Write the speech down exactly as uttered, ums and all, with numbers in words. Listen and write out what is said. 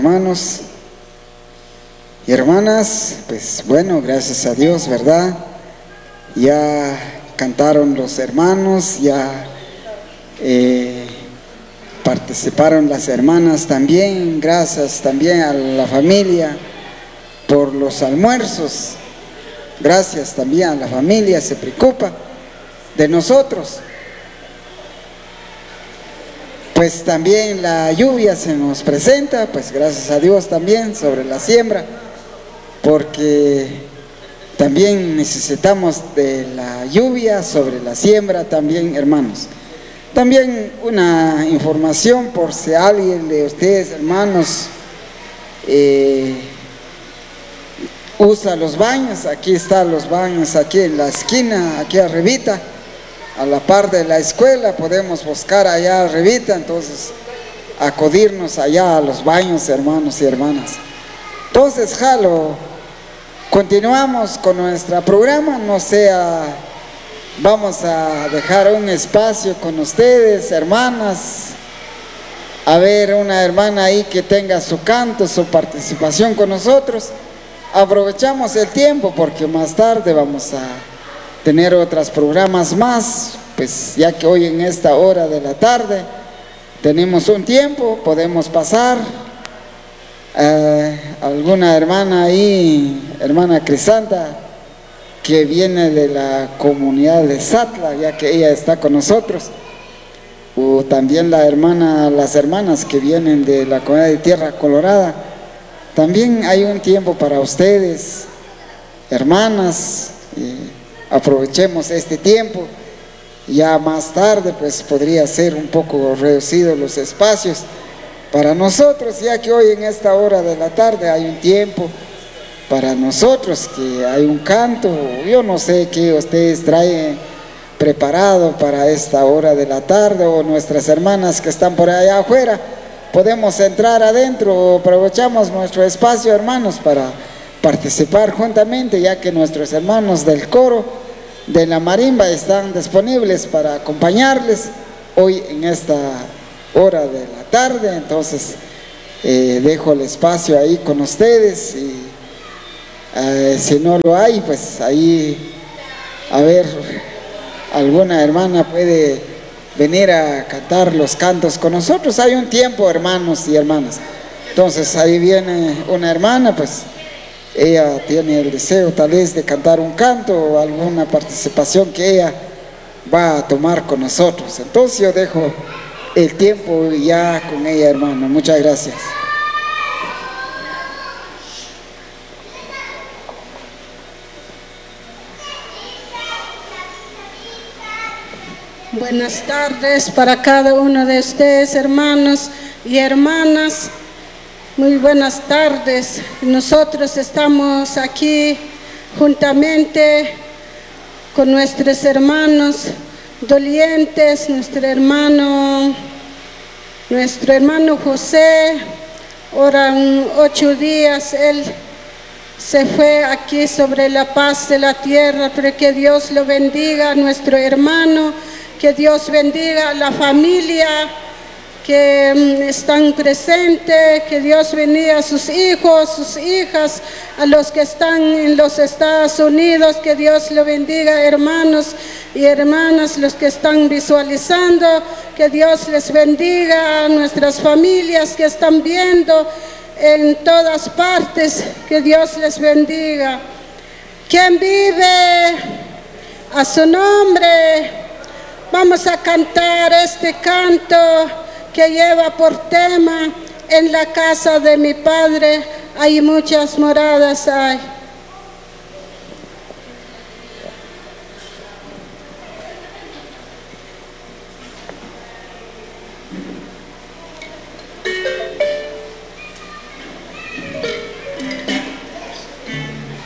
hermanos y hermanas, pues bueno, gracias a Dios, ¿verdad? Ya cantaron los hermanos, ya eh, participaron las hermanas también, gracias también a la familia por los almuerzos, gracias también a la familia, se preocupa de nosotros. Pues también la lluvia se nos presenta, pues gracias a Dios también sobre la siembra, porque también necesitamos de la lluvia sobre la siembra también, hermanos. También una información por si alguien de ustedes, hermanos, eh, usa los baños. Aquí están los baños, aquí en la esquina, aquí arribita, a la par de la escuela, podemos buscar allá arribita, entonces acudirnos allá a los baños, hermanos y hermanas. Entonces, jalo, continuamos con nuestro programa, no sea, vamos a dejar un espacio con ustedes, hermanas, a ver una hermana ahí que tenga su canto, su participación con nosotros. Aprovechamos el tiempo porque más tarde vamos a tener otros programas más, pues ya que hoy en esta hora de la tarde tenemos un tiempo, podemos pasar. Eh, alguna hermana ahí, hermana Crisanta, que viene de la comunidad de Satla, ya que ella está con nosotros, o también la hermana, las hermanas que vienen de la comunidad de Tierra Colorada. También hay un tiempo para ustedes, hermanas, eh, aprovechemos este tiempo. Ya más tarde pues podría ser un poco reducido los espacios para nosotros, ya que hoy en esta hora de la tarde hay un tiempo para nosotros, que hay un canto, yo no sé qué ustedes traen preparado para esta hora de la tarde, o nuestras hermanas que están por allá afuera, podemos entrar adentro, aprovechamos nuestro espacio, hermanos, para participar juntamente, ya que nuestros hermanos del coro de la marimba están disponibles para acompañarles hoy en esta hora de la tarde. Entonces eh, dejo el espacio ahí con ustedes y eh, si no lo hay, pues ahí a ver, alguna hermana puede venir a cantar los cantos con nosotros. Hay un tiempo, hermanos y hermanas. Entonces ahí viene una hermana, pues ella tiene el deseo tal vez de cantar un canto o alguna participación que ella va a tomar con nosotros. Entonces yo dejo el tiempo ya con ella, hermano. Muchas gracias. Buenas tardes para cada uno de ustedes, hermanos y hermanas. Muy buenas tardes. Nosotros estamos aquí juntamente con nuestros hermanos dolientes, nuestro hermano, nuestro hermano José. Oran ocho días, él se fue aquí sobre la paz de la tierra, pero que Dios lo bendiga a nuestro hermano, que Dios bendiga a la familia que están presentes, que Dios bendiga a sus hijos, sus hijas, a los que están en los Estados Unidos, que Dios lo bendiga, hermanos y hermanas, los que están visualizando, que Dios les bendiga a nuestras familias que están viendo en todas partes, que Dios les bendiga. ¿Quién vive? A su nombre. Vamos a cantar este canto que lleva por tema: en la casa de mi Padre hay muchas moradas hay.